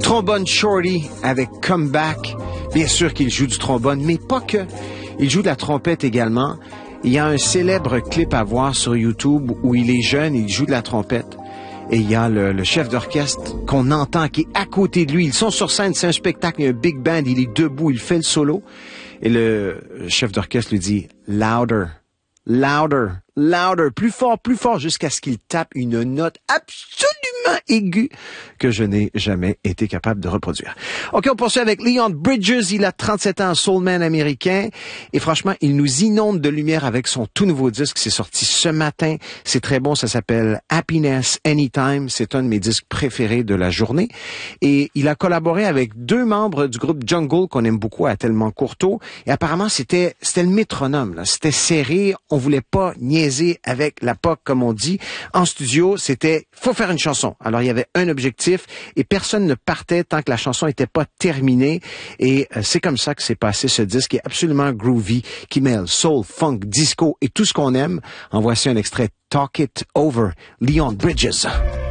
Trombone Shorty avec Comeback. Bien sûr qu'il joue du trombone, mais pas que. Il joue de la trompette également. Il y a un célèbre clip à voir sur YouTube où il est jeune, il joue de la trompette. Et il y a le chef d'orchestre qu'on entend qui est à côté de lui. Ils sont sur scène, c'est un spectacle, il y a un big band, il est debout, il fait le solo. Et le chef d'orchestre lui dit « Louder, louder, louder, plus fort, jusqu'à ce qu'il tape une note absolument aiguë que je n'ai jamais été capable de reproduire. OK, on poursuit avec Leon Bridges. Il a 37 ans, soulman américain. Et franchement, il nous inonde de lumière avec son tout nouveau disque. C'est sorti ce matin. C'est très bon. Ça s'appelle Happiness Anytime. C'est un de mes disques préférés de la journée. Et il a collaboré avec 2 membres du groupe Jungle qu'on aime beaucoup à Tellement Courteau. Et apparemment, c'était le métronome, là. C'était serré. On voulait pas niaiser avec la POC, comme on dit. En studio, c'était, faut faire une chanson. Alors, il y avait un objectif et personne ne partait tant que la chanson n'était pas terminée. Et c'est comme ça que s'est passé ce disque qui est absolument groovy, qui mêle soul, funk, disco et tout ce qu'on aime. En voici un extrait, Talk It Over, Leon Bridges.